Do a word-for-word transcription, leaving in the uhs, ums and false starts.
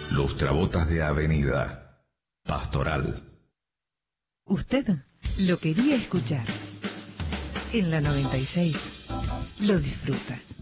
Lustrabotas de avenida. Pastoral. Usted lo quería escuchar. En la noventa y seis lo disfruta.